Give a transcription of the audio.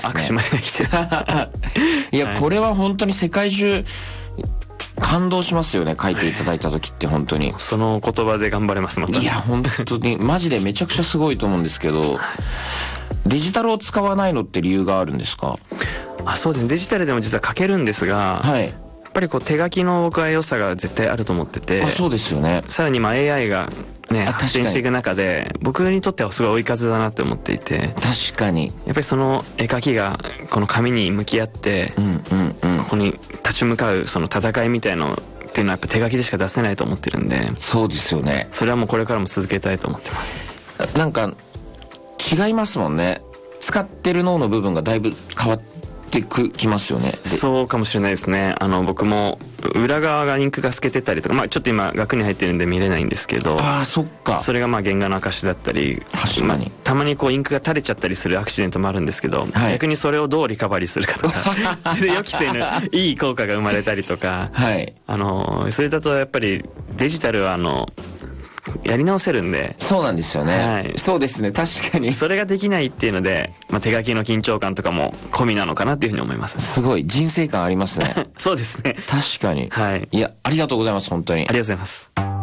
ですね。 握手までできていや、これは本当に世界中感動しますよね、書いていただいた時って本当に。 その言葉で頑張れます、また。 いや、本当に、マジでめちゃくちゃすごいと思うんですけど、デジタルを使わないのって理由があるんですか？ そうですね。デジタルでも実は書けるんですが、 はい。 やっぱりこう手書きの僕は良さが絶対あると思ってて。 そうですよね。 さらにAI がね、発展していく中で、僕にとってはすごい追い風だなって思っていて。 確かに。 やっぱりその絵描きがこの紙に向き合って、ここに立ち向かうその戦いみたいのっていうのはやっぱ手書きでしか出せないと思ってるんで。 そうですよね。 それはもうこれからも続けたいと思ってます。 なんか違いますもんね。使ってる脳の部分がだいぶ変わってきますよね。 そうかもしれないですね。僕も裏側がインクが透けてたりとか、ちょっと今額に入ってるんで見れないんですけど、 そっか。 それが原画の証だったり、 確かに、 たまにこうインクが垂れちゃったりするアクシデントもあるんですけど、逆にそれをどうリカバリーするかとか予期せぬいい効果が生まれたりとか、それだとやっぱりデジタルはやり直せるんで。 そうなんですよね。そうですね、確かに。 それができないっていうので、手書きの緊張感とかも込みなのかなっていうふうに思います。 すごい、人生感ありますね。 そうですね。 確かに。いや、ありがとうございます、本当に。 ありがとうございます。